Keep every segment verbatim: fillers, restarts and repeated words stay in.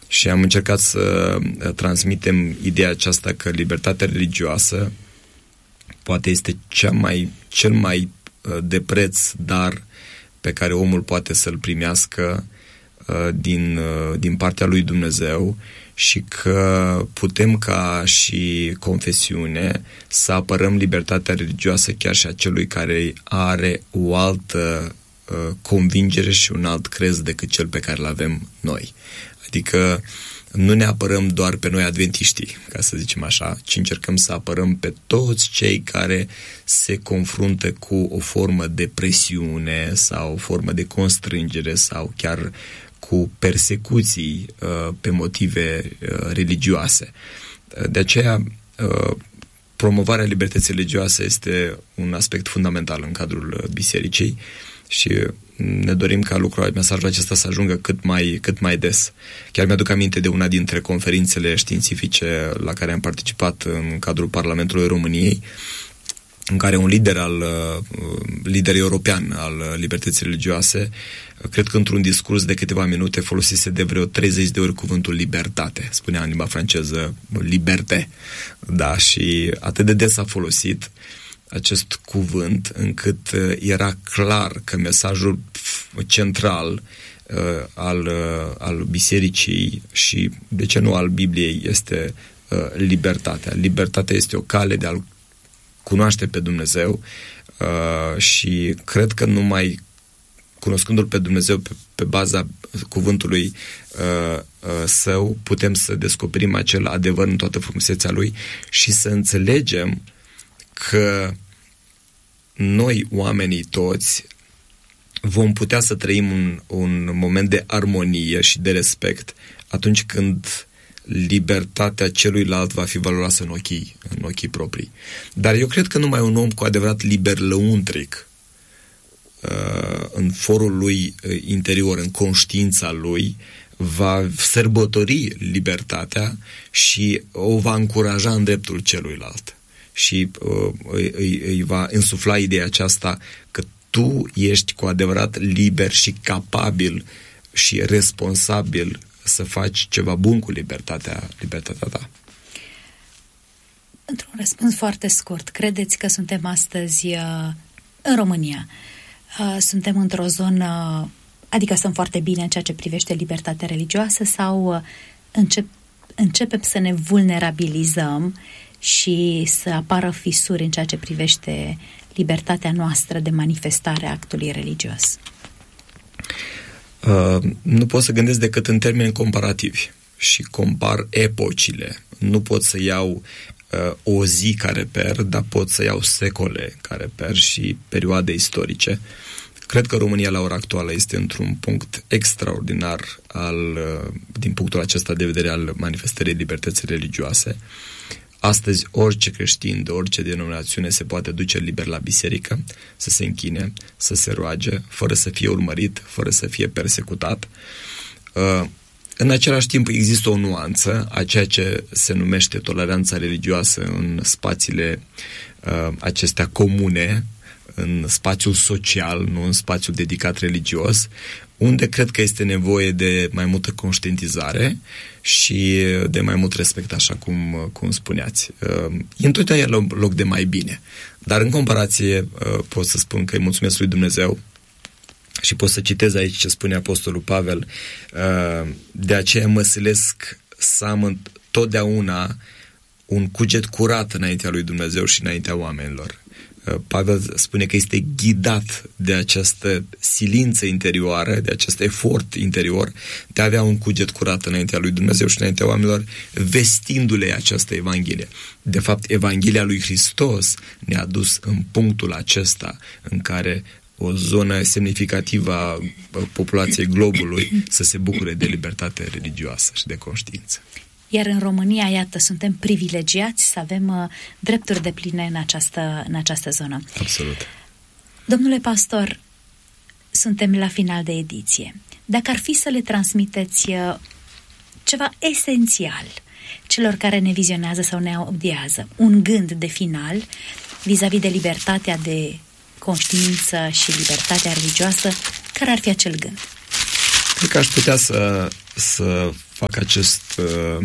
și am încercat să transmitem ideea aceasta că libertatea religioasă poate este cea mai, cel mai de preț dar pe care omul poate să-l primească din, din partea lui Dumnezeu și că putem ca și confesiune să apărăm libertatea religioasă chiar și a celui care are o altă uh, convingere și un alt crez decât cel pe care îl avem noi. Adică nu ne apărăm doar pe noi adventiștii, ca să zicem așa, ci încercăm să apărăm pe toți cei care se confruntă cu o formă de presiune sau o formă de constrângere sau chiar cu persecuții uh, pe motive uh, religioase. De aceea, uh, promovarea libertății religioase este un aspect fundamental în cadrul bisericii și ne dorim ca lucrul, mesajul acesta să ajungă cât mai, cât mai des. Chiar mi-aduc aminte de una dintre conferințele științifice la care am participat în cadrul Parlamentului României, în care un lider al lider european al libertății religioase, cred că într-un discurs de câteva minute folosise de vreo treizeci de ori cuvântul libertate. Spunea în limba franceză liberté. Da, și atât de des a folosit acest cuvânt încât era clar că mesajul central uh, al, uh, al bisericii și, de ce nu, al Bibliei este uh, libertatea. Libertatea este o cale de a-L cunoaște pe Dumnezeu uh, și cred că numai cunoscându-L pe Dumnezeu pe, pe baza cuvântului uh, uh, Său, putem să descoperim acel adevăr în toată frumusețea Lui și să înțelegem că noi, oamenii toți, vom putea să trăim un, un moment de armonie și de respect atunci când libertatea celuilalt va fi valoroasă în ochii, în ochii proprii. Dar eu cred că numai un om cu adevărat liber lăuntric, în forul lui interior, în conștiința lui, va sărbători libertatea și o va încuraja în dreptul celuilalt. Și uh, îi, îi va însufla ideea aceasta că tu ești cu adevărat liber și capabil și responsabil să faci ceva bun cu libertatea, libertatea ta. Într-un răspuns foarte scurt, credeți că suntem astăzi uh, în România? Uh, suntem într-o zonă, adică stăm foarte bine în ceea ce privește libertatea religioasă sau uh, încep, începem să ne vulnerabilizăm și să apară fisuri în ceea ce privește libertatea noastră de manifestare a actului religios? Uh, nu pot să gândesc decât în termeni comparativi și compar epocile. Nu pot să iau uh, o zi ca reper, dar pot să iau secole ca reper și perioade istorice. Cred că România la ora actuală este într-un punct extraordinar al, uh, din punctul acesta de vedere al manifestării libertății religioase. Astăzi orice creștin de orice denominațiune se poate duce liber la biserică, să se închine, să se roage, fără să fie urmărit, fără să fie persecutat. În același timp există o nuanță a ceea ce se numește toleranța religioasă în spațiile acestea comune, în spațiul social, nu în spațiul dedicat religios, unde cred că este nevoie de mai multă conștientizare și de mai mult respect, așa cum, cum spuneați. E întotdeauna loc de mai bine. Dar în comparație pot să spun că îi mulțumesc lui Dumnezeu și pot să citez aici ce spune Apostolul Pavel. De aceea mă silesc să am totdeauna un cuget curat înaintea lui Dumnezeu și înaintea oamenilor. Pavel spune că este ghidat de această silință interioară, de acest efort interior de a avea un cuget curat înaintea lui Dumnezeu și înaintea oamenilor, vestindu-le această Evanghelie. De fapt, Evanghelia lui Hristos ne-a dus în punctul acesta în care o zonă semnificativă a populației globului să se bucure de libertate religioasă și de conștiință. Iar în România, iată, suntem privilegiați să avem uh, drepturi depline în această, în această zonă. Absolut. Domnule pastor, suntem la final de ediție. Dacă ar fi să le transmiteți uh, ceva esențial celor care ne vizionează sau ne audiază, un gând de final vis-a-vis de libertatea de conștiință și libertatea religioasă, care ar fi acel gând? Cred că aș putea să să fac acest uh,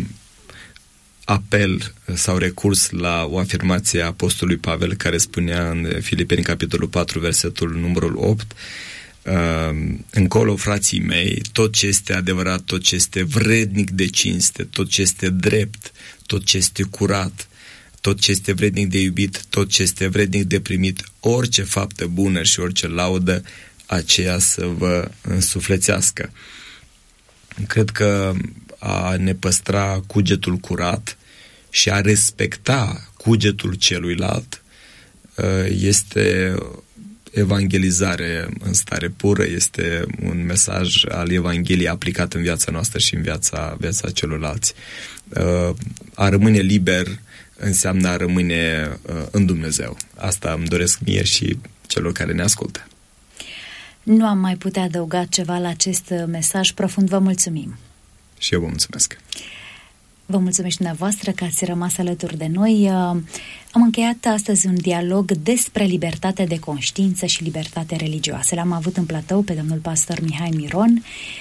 apel sau recurs la o afirmație a apostolului Pavel, care spunea în Filipeni capitolul patru, versetul numărul opt: uh, încolo, frații mei, tot ce este adevărat, tot ce este vrednic de cinste, tot ce este drept, tot ce este curat, tot ce este vrednic de iubit, tot ce este vrednic de primit, orice faptă bună și orice laudă, aceea să vă însuflețească. Cred că a ne păstra cugetul curat și a respecta cugetul celuilalt este evangelizare în stare pură, este un mesaj al Evangheliei aplicat în viața noastră și în viața, viața celorlalți. A rămâne liber înseamnă a rămâne în Dumnezeu. Asta îmi doresc mie și celor care ne ascultă. Nu am mai putea adăuga ceva la acest mesaj. Profund vă mulțumim. Și eu vă mulțumesc. Vă mulțumesc dumneavoastră că ați rămas alături de noi. Am încheiat astăzi un dialog despre libertate de conștiință și libertate religioasă. L-am avut în platou pe domnul pastor Mihai Miron.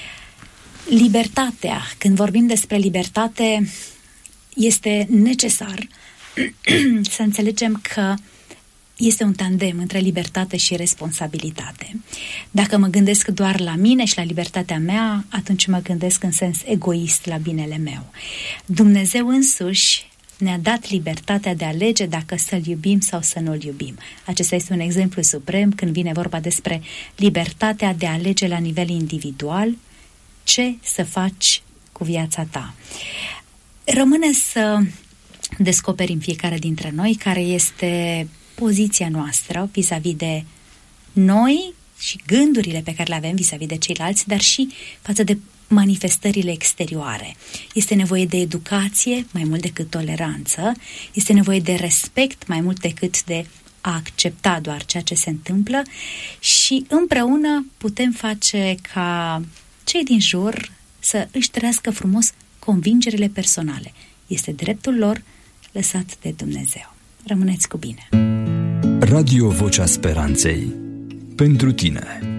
Libertatea, când vorbim despre libertate, este necesar să înțelegem că este un tandem între libertate și responsabilitate. Dacă mă gândesc doar la mine și la libertatea mea, atunci mă gândesc în sens egoist la binele meu. Dumnezeu însuși ne-a dat libertatea de a alege dacă să-L iubim sau să nu-L iubim. Acesta este un exemplu suprem când vine vorba despre libertatea de a alege la nivel individual ce să faci cu viața ta. Rămâne să descoperim fiecare dintre noi care este poziția noastră vis-a-vis de noi și gândurile pe care le avem vis-a-vis de ceilalți, dar și față de manifestările exterioare. Este nevoie de educație mai mult decât toleranță, este nevoie de respect mai mult decât de a accepta doar ceea ce se întâmplă și împreună putem face ca cei din jur să își trăiască frumos convingerile personale. Este dreptul lor lăsat de Dumnezeu. Rămâneți cu bine! Radio Vocea Speranței. Pentru tine.